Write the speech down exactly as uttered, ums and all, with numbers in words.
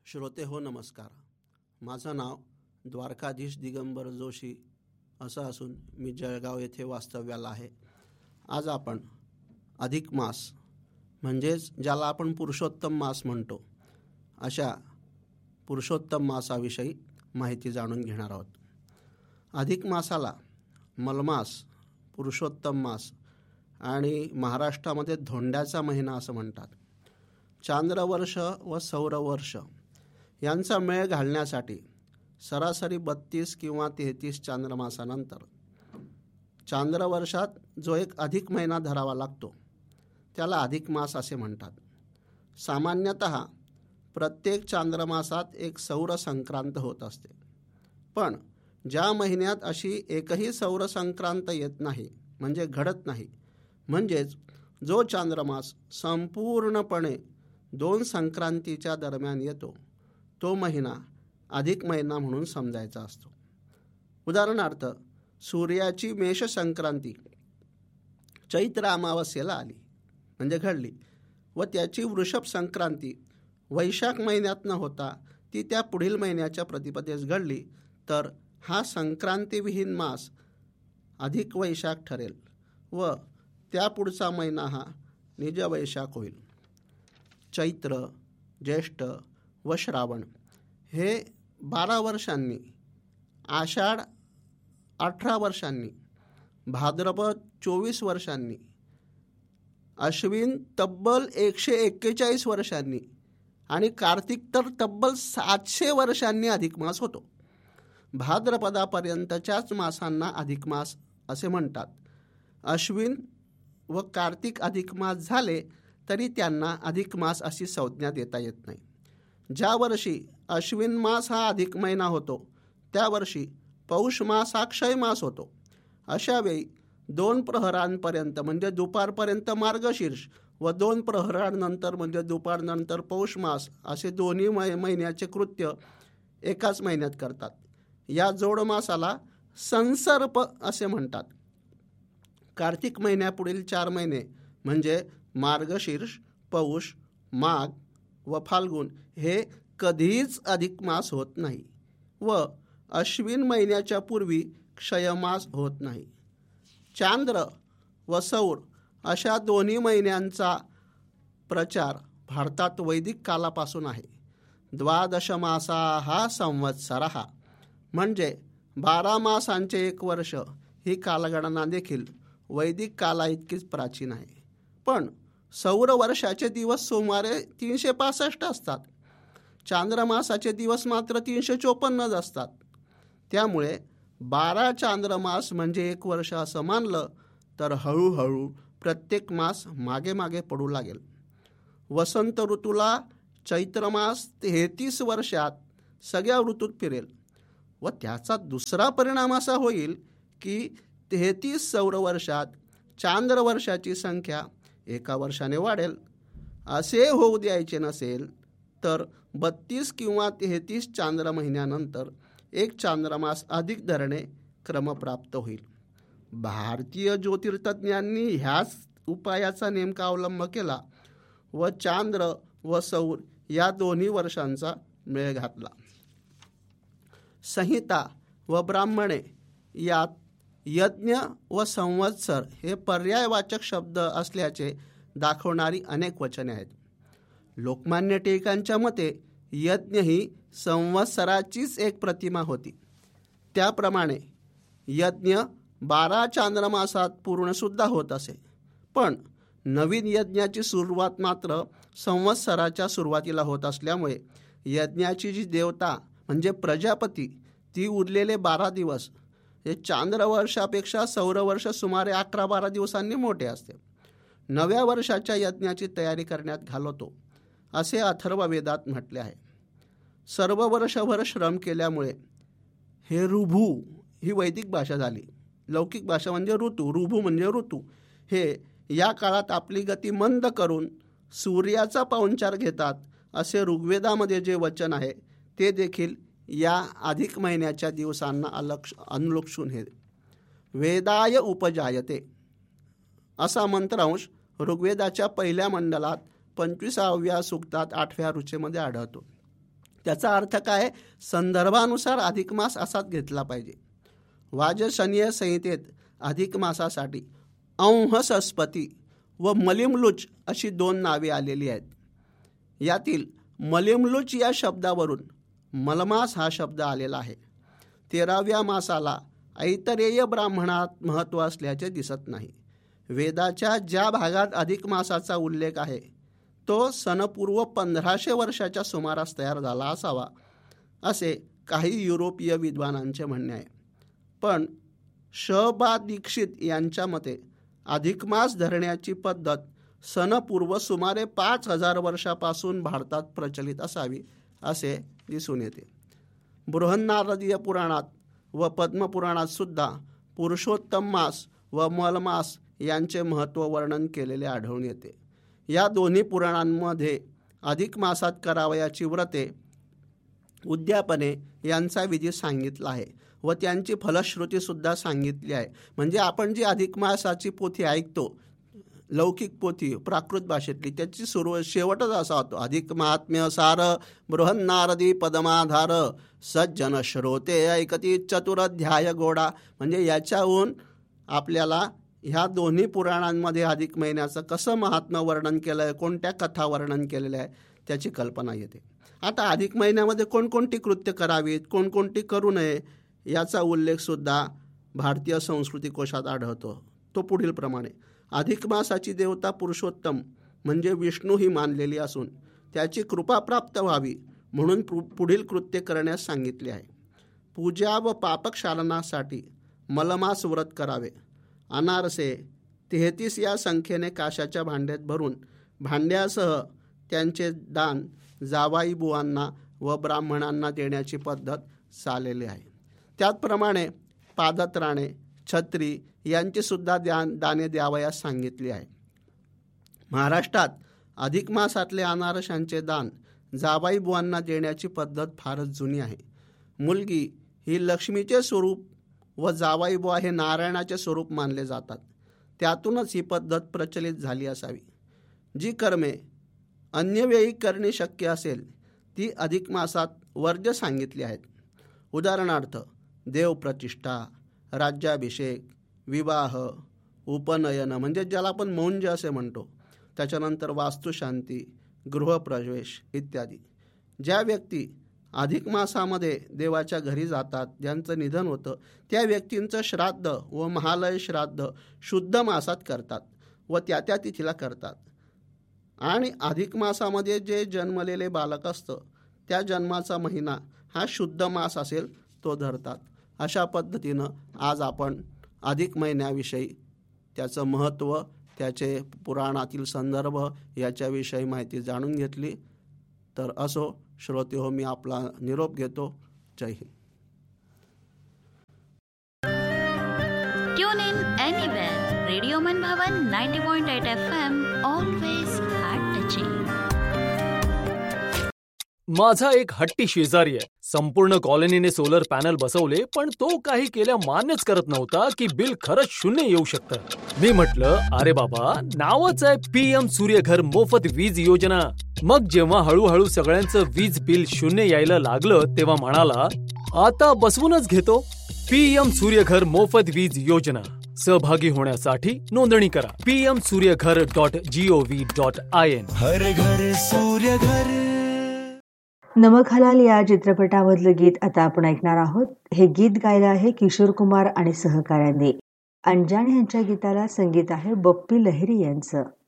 श्रोते हो नमस्कार. माझं नाव द्वारकाधीश दिगंबर जोशी असं असून मी जळगाव येथे वास्तव्याला आहे. आज आपण अधिक मास म्हणजेच ज्याला आपण पुरुषोत्तम मास म्हणतो अशा पुरुषोत्तम मासाविषयी माहिती जाणून घेणार आहोत. अधिक मासाला मलमास, पुरुषोत्तम मास आणि महाराष्ट्रामध्ये धोंड्याचा महिना असं म्हणतात. चांद्रवर्ष व सौरवर्ष यांचा मेळ घालण्यासाठी सरासरी बत्तीस किंवा तेहतीस चांद्रमासानंतर चांद्रवर्षात जो एक अधिक महिना धरावा लागतो त्याला अधिक मास असे म्हणतात. सामान्यतः प्रत्येक चांद्रमासात एक सौर संक्रांत होत असते, पण ज्या महिन्यात अशी एकही सौर संक्रांत येत नाही म्हणजे घडत नाही, म्हणजेच जो चांद्रमास संपूर्णपणे दोन संक्रांतीच्या दरम्यान येतो तो महिना अधिक महिना म्हणून समजायचा असतो. उदाहरणार्थ, सूर्याची मेष संक्रांती चैत्र अमावस्येला आली म्हणजे घडली व त्याची वृषभ संक्रांती वैशाख महिन्यात न होता ती त्या पुढील महिन्याच्या प्रतिपदेस घडली तर हा संक्रांतीविहीन मास अधिक वैशाख ठरेल व त्या पुढचा महिना हा निज वैशाख होईल. चैत्र, ज्येष्ठ व श्रावण हे बारा वर्षांनी, आषाढ अठरा वर्षांनी, भाद्रपद चोवीस वर्षांनी, अश्विन तब्बल एकशे एक्केचाळीस वर्षांनी आणि कार्तिक तर तब्बल सातशे वर्षांनी अधिक मास होतो. भाद्रपदापर्यंतच्याच मासांना अधिक मास असे म्हणतात. अश्विन व कार्तिक अधिक मास झाले तरी त्यांना अधिक मास अशी संज्ञा देता येत नाही. ज्या वर्षी अश्विन मास हा अधिक महिना होतो त्या वर्षी पौष मास हा क्षय मास होतो. अशा वेळी दोन प्रहरांपर्यंत म्हणजे दुपारपर्यंत मार्गशीर्ष व दोन प्रहरांनंतर म्हणजे दुपारनंतर पौष मास असे दोन्ही मै महिन्याचे कृत्य एकाच महिन्यात करतात. या जोडमासाला संसर्प असे म्हणतात. कार्तिक महिन्यापुढील चार महिने म्हणजे मार्गशीर्ष, पौष, माघ व फाल्गुन हे कधीच अधिक मास होत नाही व अश्विन महिन्याच्या पूर्वी क्षयमास होत नाही. चांद्र व सौर अशा दोन्ही महिन्यांचा प्रचार भारतात वैदिक कालापासून आहे. द्वादश मासा हा संवत्सरः म्हणजे बारा मासांचे एक वर्ष ही कालगणना देखील वैदिक काला इतकीच प्राचीन आहे. पण सौर वर्षाचे दिवस सुमारे तीनशे पासष्ट असतात. चांद्रमासाचे दिवस मात्र तीनशे चोपन्नच असतात. त्यामुळे बारा चांद्रमास म्हणजे एक वर्ष असं मानलं तर हळूहळू प्रत्येक मास मागे मागे पडू लागेल. वसंत ऋतूला चैत्रमास तेहतीस वर्षात सगळ्या ऋतूत फिरेल व त्याचा दुसरा परिणाम असा होईल की तेहतीस सौरवर्षात चांद्रवर्षाची संख्या एका वर्षाने वाढेल. असे होऊ द्यायचे नसेल तर बत्तीस किंवा तेहतीस चांद्र महिन्यानंतर एक चांद्रमास अधिक धरणे क्रमप्राप्त होईल. भारतीय ज्योतिर्तज्ञांनी ह्याच उपायाचा नेमका अवलंब केला व चांद्र व सौर या दोन्ही वर्षांचा मेळ घातला. संहिता व ब्राह्मणे यात यज्ञ व संवत्सर हे पर्यायवाचक शब्द असल्याचे दाखवणारी अनेक वचने आहेत. लोकमान्य टिळकांच्या मते यज्ञ ही संवत्सराचीच एक प्रतिमा होती. त्याप्रमाणे यज्ञ बारा चांद्रमासात पूर्णसुद्धा होत असे, पण नवीन यज्ञाची सुरुवात मात्र संवत्सराच्या सुरुवातीला होत असल्यामुळे यज्ञाची जी देवता म्हणजे प्रजापती ती उरलेले बारा दिवस हे चांद्रवर्षापेक्षा सौरवर्ष सुमारे अकरा बारा दिवसांनी मोठे असते. नव्या वर्षाच्या यज्ञाची तयारी करण्यात घालवतो असे अथर्ववेदात म्हटले आहे. सर्व वर्षभर श्रम केल्यामुळे हे ऋभू ही वैदिक भाषा झाली. लौकिक भाषा म्हणजे ऋतू, ऋभू म्हणजे ऋतू. हे या काळात आपली गती मंद करून सूर्याचा पाहुणचार घेतात असे ऋग्वेदामध्ये जे वचन आहे ते देखील या अधिक महिन्याच्या दिवसांना अलक्ष अनुलक्षून हे वेदाय उपजायते असा मंत्रांश ऋग्वेदाच्या पहिल्या मंडलात पंचवीसाव्या सूक्तात आठव्या रुचेमध्ये आढळतो. त्याचा अर्थ काय? संदर्भानुसार अधिक मास असाच घेतला पाहिजे. वाजसनीय संहितेत अधिक मासासाठी अंहसस्पती व मलिमलुच अशी दोन नावे आलेली आहेत. यातील मलिमलुच या शब्दावरून मलमास हा शब्द आलेला आहे. तेराव्या मासाला ऐतरेय ब्राह्मणात महत्त्व असल्याचे दिसत नाही. वेदाच्या ज्या भागात अधिक मासाचा उल्लेख आहे तो सनपूर्व पंधराशे वर्षाच्या सुमारास तयार झाला असावा असे काही युरोपीय विद्वानांचे म्हणणे आहे. पण श बा दीक्षित यांच्या मते अधिक मास धरण्याची पद्धत सनपूर्व सुमारे पाच हजार वर्षापासून भारतात प्रचलित असावी असे दिसून येते. बृहन्नारदीय पुराणात व पद्मपुराणात सुद्धा पुरुषोत्तम मास व मलमास यांचे महत्त्व वर्णन केलेले आढळून येते. या दोन्ही पुराणांमध्ये अधिक मासात करावयाची व्रते, उद्यापने यांचा विधी सांगितला आहे व त्यांची फलश्रुतीसुद्धा सांगितली आहे. म्हणजे आपण जी अधिक मासाची पोथी ऐकतो, लौकिक पोथी प्राकृत भाषेतली, त्याची सुरू शेवटच असा होतो, अधिक महात्म्य सार बृहन्नारदी पदमाधार सज्जन श्रोते ऐकती चतुराध्याय गोडा. म्हणजे याच्याहून आपल्याला ह्या दोन्ही पुराणांमध्ये अधिक महिन्याचं कसं महात्म्य वर्णन केलं आहे, कोणत्या कथा वर्णन केलेल्या आहे त्याची कल्पना येते. आता अधिक महिन्यामध्ये कोणकोणती कृत्य करावीत, कोणकोणती करू नये याचा उल्लेखसुद्धा भारतीय संस्कृती कोशात आढळतो. तो पुढील प्रमाणे: अधिक मासाची देवता पुरुषोत्तम म्हणजे विष्णू ही मानलेली असून त्याची कृपा प्राप्त व्हावी म्हणून पु पुढील कृत्य करण्यास सांगितले आहे. पूजा व पापक्षालनासाठी मलमास व्रत करावे. अनारसे तेहतीस या संख्येने काशाच्या भांड्यात भरून भांड्यासह त्यांचे दान जावाई बुवांना व ब्राह्मणांना देण्याची पद्धत चाललेली आहे. त्याचप्रमाणे पादत्राणे, छत्री यांची सुद्धा दान दाने द्यावयास सांगितली आहे. महाराष्ट्रात अधिक मासातले अनारशांचे दान जावाई बुवांना देण्याची पद्धत फारच जुनी आहे. मुलगी ही लक्ष्मीचे स्वरूप व जावाई बुवा हे नारायणाचे स्वरूप मानले जातात. त्यातूनच ही पद्धत प्रचलित झाली असावी. जी कर्मे अन्य वेळी करणे शक्य असेल ती अधिक मासात वर्ज्य सांगितली आहेत. उदाहरणार्थ देवप्रतिष्ठा, राज्याभिषेक, विवाह, उपनयन म्हणजे ज्याला आपण मौंज असे म्हणतो, त्याच्यानंतर वास्तुशांती, गृहप्रवेश इत्यादी. ज्या व्यक्ती अधिक मासामध्ये देवाच्या घरी जातात, ज्यांचं निधन होतं, त्या व्यक्तींचं श्राद्ध व महालय श्राद्ध शुद्ध मासात करतात व त्या त्या तिथीला करतात. आणि अधिक मासामध्ये जे जन्मलेले बालक असतं त्या जन्माचा महिना हा शुद्ध मास असेल तो धरतात. अशा पद्धतीनं आज आपण अधिक महिन्याविषयी, त्याचं महत्त्व, त्याचे पुराणातील संदर्भ याच्याविषयी माहिती जाणून घेतली. तर असो श्रोते हो, मी आपला निरोप घेतो. जय Hind. Tune in anywhere. Radio मन भवन ninety point eight F M, always heart touching. माझा एक हट्टी शेजारी आहे. संपूर्ण कॉलनीने सोलर पॅनल बसवले, पण तो काही केल्या मान्यच करत नव्हता की बिल खरंच शून्य येऊ शकतं. मी म्हटलं, अरे बाबा, नावच आहे पीएम सूर्यघर मोफत वीज योजना. मग जेव्हा हळूहळू सगळ्यांचं वीज बिल शून्य यायला लागलं तेव्हा म्हणाला, आता बसवूनच घेतो. पीएम सूर्यघर मोफत वीज योजना. सहभागी होण्यासाठी नोंदणी करा PM Surya Ghar dot G O V dot I N. हर घर सूर्यघर. नमक हलाल या चित्रपटामधलं गीत आता आपण ऐकणार आहोत. हे गीत गायलं आहे किशोर कुमार आणि सहकाऱ्यांनी. अंजान यांच्या गीताला संगीत आहे बप्पी लहिरी यांचं.